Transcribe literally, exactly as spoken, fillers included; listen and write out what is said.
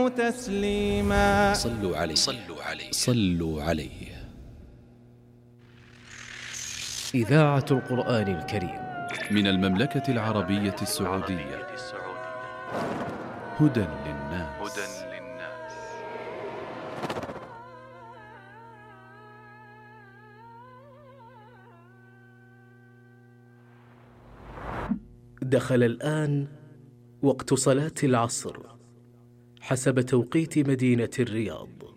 تسليما. صلوا عليه صلوا عليه صلوا عليه. إذاعة القرآن الكريم من المملكة العربية السعودية. هدى للناس. دخل الآن وقت صلاة العصر حسب توقيت مدينة الرياض.